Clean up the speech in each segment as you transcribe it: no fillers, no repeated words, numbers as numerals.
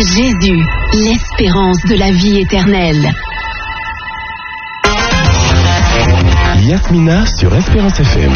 Jésus, l'espérance de la vie éternelle. Yasmina sur Espérance FM.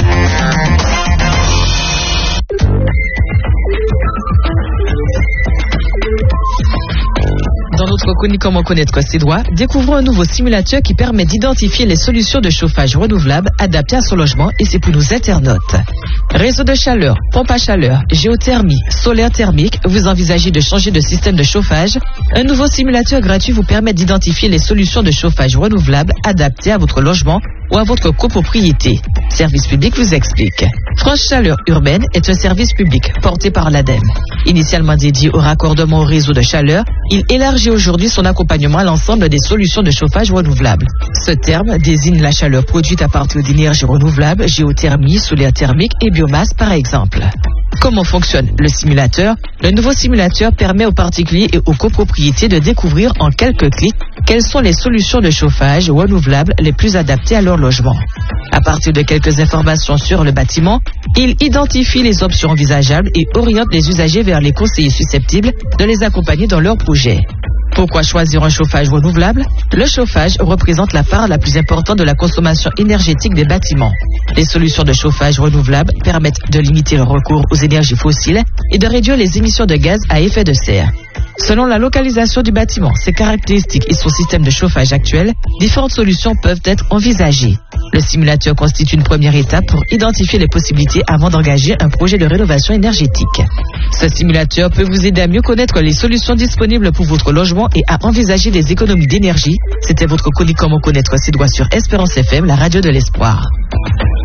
Dans notre chronique Comment connaître ses droits, découvrons un nouveau simulateur qui permet d'identifier les solutions de chauffage renouvelables adaptées à son logement, et c'est pour nos internautes. Réseau de chaleur, pompe à chaleur, géothermie, solaire thermique, vous envisagez de changer de système de chauffage? Un nouveau simulateur gratuit vous permet d'identifier les solutions de chauffage renouvelables adaptées à votre logement ou à votre copropriété. Service public vous explique. France Chaleur Urbaine est un service public porté par l'ADEME. Initialement dédié au raccordement au réseau de chaleur, il élargit aujourd'hui son accompagnement à l'ensemble des solutions de chauffage renouvelables. Ce terme désigne la chaleur produite à partir d'énergies renouvelables, géothermie, solaire thermique et biomasse par exemple. Comment fonctionne le simulateur? Le nouveau simulateur permet aux particuliers et aux copropriétés de découvrir en quelques clics quelles sont les solutions de chauffage renouvelables les plus adaptées à leur logement. À partir de quelques informations sur le bâtiment, il identifie les options envisageables et oriente les usagers vers les conseillers susceptibles de les accompagner dans leur projet. Pourquoi choisir un chauffage renouvelable? Le chauffage représente la part la plus importante de la consommation énergétique des bâtiments. Les solutions de chauffage renouvelables permettent de limiter le recours aux énergies fossiles et de réduire les émissions de gaz à effet de serre. Selon la localisation du bâtiment, ses caractéristiques et son système de chauffage actuel, différentes solutions peuvent être envisagées. Le simulateur constitue une première étape pour identifier les possibilités avant d'engager un projet de rénovation énergétique. Ce simulateur peut vous aider à mieux connaître les solutions disponibles pour votre logement et à envisager des économies d'énergie. C'était votre chronique Comment connaître ses droits sur Espérance FM, la radio de l'espoir.